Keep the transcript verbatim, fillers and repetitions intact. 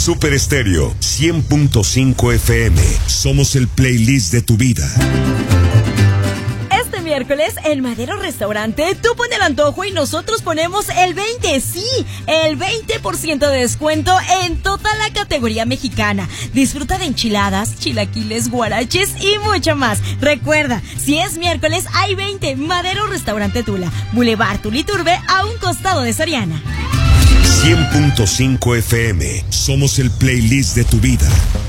Super Estéreo cien punto cinco F M. Somos el playlist de tu vida. Este miércoles, en Madero Restaurante, tú pones el antojo y nosotros ponemos el veinte, sí, el veinte por ciento de descuento en toda la categoría mexicana. Disfruta de enchiladas, chilaquiles, guaraches y mucho más. Recuerda, si es miércoles, hay veinte. Madero Restaurante Tula, Boulevard Tuliturbe, a un costado de Soriana. cien punto cinco F M. Somos el playlist de tu vida.